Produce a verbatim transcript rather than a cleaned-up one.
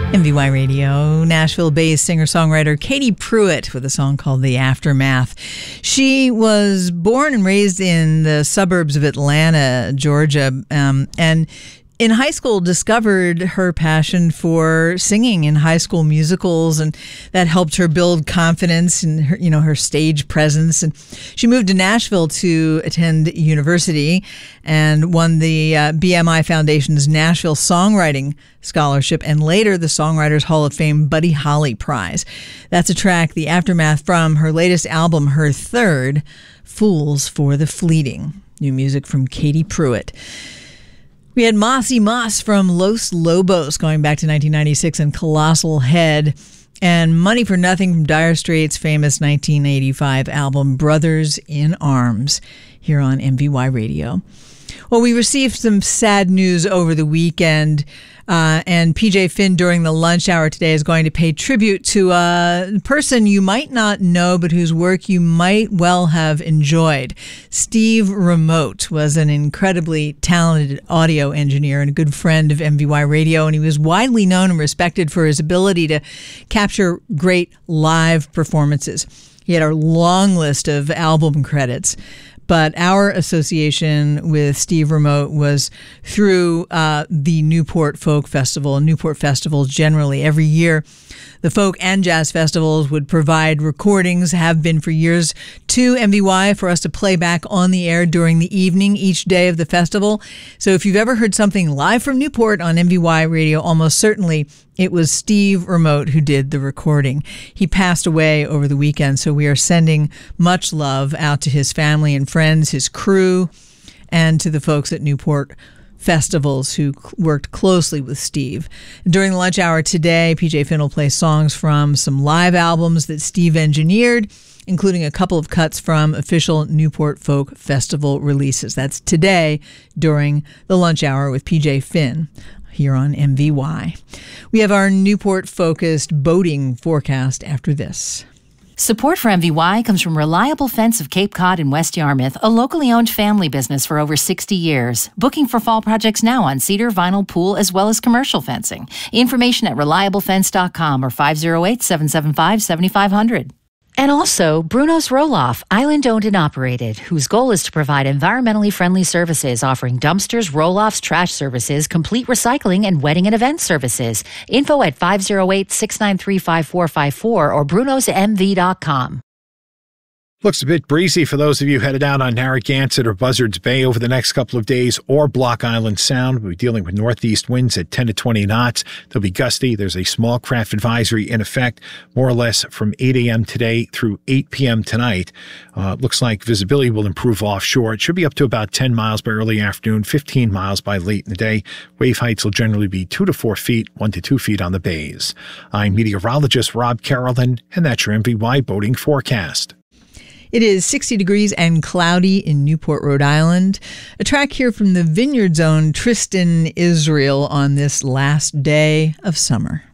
M V Y Radio, Nashville-based singer-songwriter Katie Pruitt with a song called The Aftermath. She was born and raised in the suburbs of Atlanta, Georgia, um, and in high school discovered her passion for singing in high school musicals, and that helped her build confidence in her, you know, her stage presence. And she moved to Nashville to attend university and won the uh, B M I Foundation's Nashville Songwriting Scholarship and later the Songwriters Hall of Fame Buddy Holly Prize. That's a track, The Aftermath, from her latest album, her third, Fools for the Fleeting. New music from Katie Pruitt. We had Mossy Moss from Los Lobos going back to nineteen ninety-six and Colossal Head, and Money for Nothing from Dire Straits' famous nineteen eighty-five album Brothers in Arms here on M V Y Radio. Well, we received some sad news over the weekend, uh, and P J Finn during the lunch hour today is going to pay tribute to a person you might not know, but whose work you might well have enjoyed. Steve Remote was an incredibly talented audio engineer and a good friend of M V Y Radio, and he was widely known and respected for his ability to capture great live performances. He had a long list of album credits. But our association with Steve Remote was through uh, the Newport Folk Festival. And Newport Festivals generally, every year, the folk and jazz festivals would provide recordings, have been for years, to M V Y for us to play back on the air during the evening each day of the festival. So if you've ever heard something live from Newport on M V Y Radio, almost certainly it was Steve Remote who did the recording. He passed away over the weekend, so we are sending much love out to his family and friends, his crew, and to the folks at Newport Festivals who worked closely with Steve. During the lunch hour today, P J Finn will play songs from some live albums that Steve engineered, including a couple of cuts from official Newport Folk Festival releases. That's today during the lunch hour with P J Finn here on M V Y. We have our Newport-focused boating forecast after this. Support for M V Y comes from Reliable Fence of Cape Cod in West Yarmouth, a locally owned family business for over sixty years. Booking for fall projects now on cedar, vinyl, pool, as well as commercial fencing. Information at reliable fence dot com or five oh eight, seven seven five, seven five zero zero. And also, Bruno's Roll-Off, island-owned and operated, whose goal is to provide environmentally friendly services, offering dumpsters, roll-offs, trash services, complete recycling, and wedding and event services. Info at five oh eight, six nine three, five four five four or brunos m v dot com. Looks a bit breezy for those of you headed out on Narragansett or Buzzards Bay over the next couple of days, or Block Island Sound. We'll be dealing with northeast winds at ten to twenty knots. They'll be gusty. There's a small craft advisory in effect, more or less from eight a.m. today through eight p.m. tonight. Uh, looks like visibility will improve offshore. It should be up to about ten miles by early afternoon, fifteen miles by late in the day. Wave heights will generally be two to four feet, one to two feet on the bays. I'm meteorologist Rob Carolyn, and that's your M V Y boating forecast. It is sixty degrees and cloudy in Newport, Rhode Island. A track here from the Vineyard Zone, Tristan Israel, on this last day of summer.